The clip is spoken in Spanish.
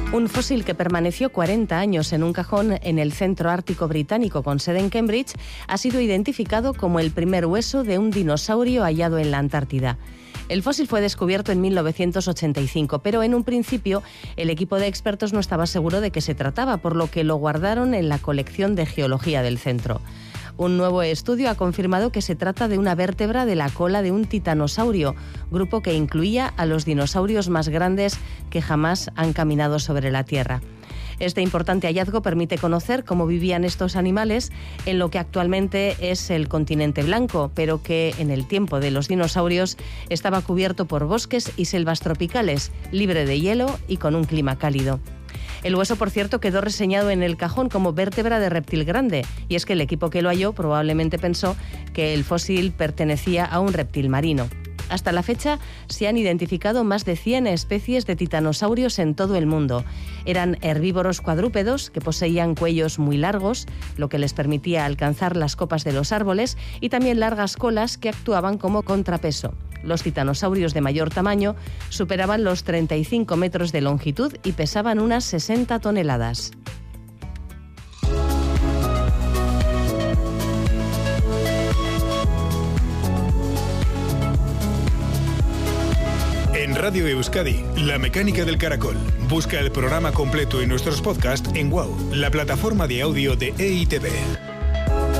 Un fósil que permaneció 40 años en un cajón en el Centro Ártico Británico con sede en Cambridge ha sido identificado como el primer hueso de un dinosaurio hallado en la Antártida. El fósil fue descubierto en 1985, pero en un principio el equipo de expertos no estaba seguro de qué se trataba, por lo que lo guardaron en la colección de geología del centro. Un nuevo estudio ha confirmado que se trata de una vértebra de la cola de un titanosaurio, grupo que incluía a los dinosaurios más grandes que jamás han caminado sobre la Tierra. Este importante hallazgo permite conocer cómo vivían estos animales en lo que actualmente es el continente blanco, pero que en el tiempo de los dinosaurios estaba cubierto por bosques y selvas tropicales, libre de hielo y con un clima cálido. El hueso, por cierto, quedó reseñado en el cajón como vértebra de reptil grande, y es que el equipo que lo halló probablemente pensó que el fósil pertenecía a un reptil marino. Hasta la fecha se han identificado más de 100 especies de titanosaurios en todo el mundo. Eran herbívoros cuadrúpedos que poseían cuellos muy largos, lo que les permitía alcanzar las copas de los árboles, y también largas colas que actuaban como contrapeso. Los titanosaurios de mayor tamaño superaban los 35 metros de longitud y pesaban unas 60 toneladas. En Radio Euskadi, La Mecánica del Caracol. Busca el programa completo y nuestros podcasts en WOW, la plataforma de audio de EITV.